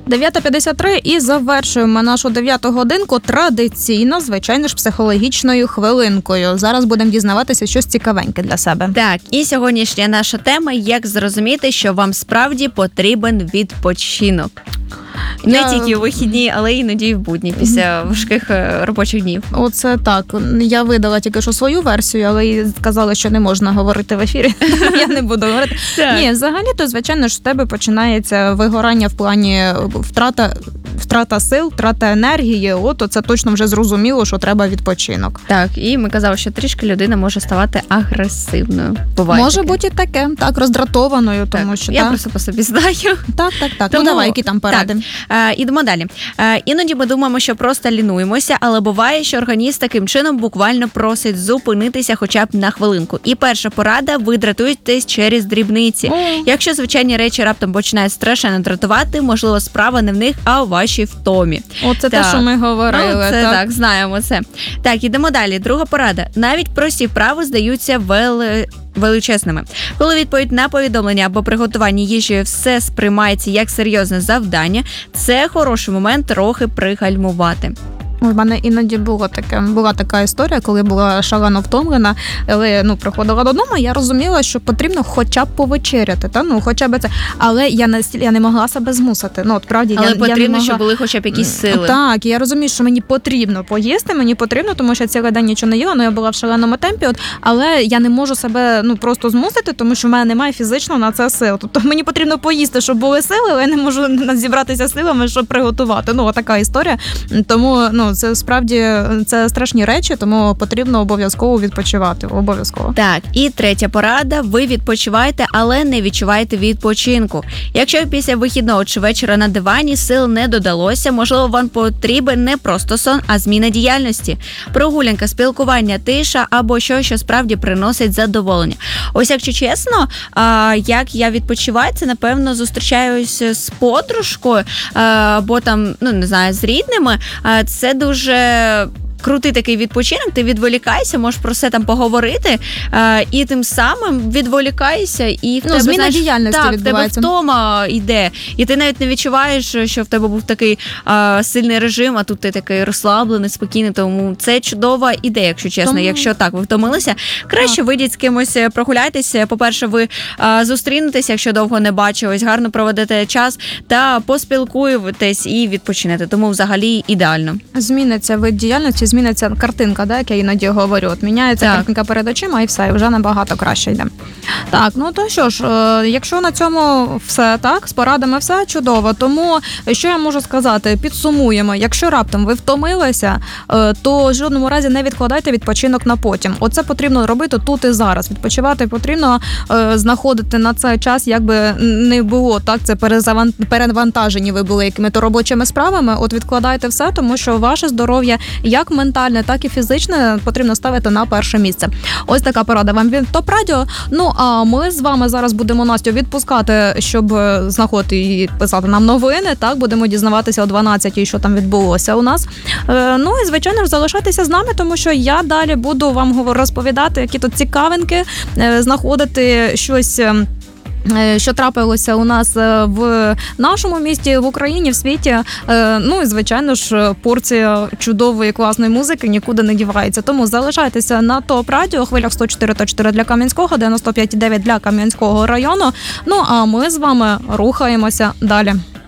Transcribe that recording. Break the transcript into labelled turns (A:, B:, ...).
A: 9:53 і завершуємо нашу 9-ту годинку традиційно, звичайно ж, психологічною хвилинкою. Зараз будемо дізнаватися щось цікавеньке для себе.
B: Так, і сьогоднішня наша тема – як зрозуміти, що вам справді потрібен відпочинок. Не тільки у вихідні, але іноді і в будні після важких робочих днів.
A: Оце так. Я видала тільки що свою версію, але і сказали, що не можна говорити в ефірі. Я не буду говорити. Ні, взагалі-то, звичайно ж, в тебе починається вигорання в плані втрата сил, втрата енергії. От це точно вже зрозуміло, що треба відпочинок.
B: Так, і ми казали, що трішки людина може ставати агресивною. Буває
A: може
B: таке.
A: Бути і таке, так, роздратованою, тому що...
B: Я просто по собі знаю.
A: Так. Тому, давай, які там поради.
B: Ідемо далі. Іноді ми думаємо, що просто лінуємося, але буває, що організм таким чином буквально просить зупинитися хоча б на хвилинку. І перша порада – ви дратуєтесь через дрібниці. Якщо звичайні речі раптом починають страшенно дратувати, можливо, справа не в них, а у вашій втомі.
A: Оце те, що ми говорили.
B: Це так, знаємо це. Так, ідемо далі. Друга порада. Навіть прості вправи здаються величезними. Коли відповідь на повідомлення або приготування їжі все сприймається як серйозне завдання, це хороший момент трохи пригальмувати.
A: У мене іноді була така історія, коли була шалено втомлена, але приходила додому, я розуміла, що потрібно хоча б повечеряти, хоча б це. Але я не могла себе змусити.
B: Але потрібно, щоб були хоча б якісь сили.
A: Так, я розумію, що мені потрібно поїсти, тому що цілий день нічого не їла, я була в шаленому темпі, але я не можу себе просто змусити, тому що в мене немає фізично на це сил. Тобто мені потрібно поїсти, щоб були сили, але я не можу зібратися силами, щоб приготувати. Така історія. Тому, це справді це страшні речі, тому потрібно обов'язково відпочивати. Обов'язково.
B: Так, і третя порада. Ви відпочиваєте, але не відчуваєте відпочинку. Якщо після вихідного чи вечора на дивані сил не додалося, можливо, вам потрібен не просто сон, а зміна діяльності. Прогулянка, спілкування, тиша або щось, що справді приносить задоволення. Ось, якщо чесно, як я відпочиваю, це, напевно, зустрічаюсь з подружкою або там, з рідними. Це дуже крутий такий відпочинок, ти відволікаєшся, можеш про все там поговорити, і тим самим відволікаєшся, і в тебе,
A: зміна діяльності
B: в
A: відбувається.
B: тебе втома йде. І ти навіть не відчуваєш, що в тебе був такий сильний режим, а тут ти такий розслаблений, спокійний, тому це чудова ідея, якщо чесно. Якщо так, ви втомилися, краще вийдіть з кимось, прогуляйтеся. По-перше, ви зустрінетеся, якщо довго не бачились, гарно проведете час та поспілкуєтесь і відпочинете. Тому взагалі ідеально.
A: Зміниться вид діяльності, зміниться картинка, як я іноді говорю. От міняється картинка перед очима і все, і вже набагато краще йде. Так, то що ж, якщо на цьому все так, з порадами все чудово, тому що я можу сказати, підсумуємо, якщо раптом ви втомилися, то в жодному разі не відкладайте відпочинок на потім. Оце потрібно робити тут і зараз. Відпочивати потрібно знаходити на цей час, якби не було, так, це перевантажені ви були якими-то робочими справами, от відкладайте все, тому що ваше здоров'я як ментальне, так і фізичне потрібно ставити на перше місце. Ось така порада вам від ТОП Радіо. А ми з вами зараз будемо Настю відпускати, щоб знаходити і писати нам новини. Так, будемо дізнаватися о 12-й, що там відбулося у нас. І, звичайно, залишайтеся з нами, тому що я далі буду вам розповідати, які тут цікавинки, знаходити щось, що трапилося у нас в нашому місті, в Україні, в світі. І, звичайно ж, порція чудової, класної музики нікуди не дівається. Тому залишайтеся на ТОП Радіо, хвилях 104.4 для Кам'янського, 95.9 для Кам'янського району. А ми з вами рухаємося далі.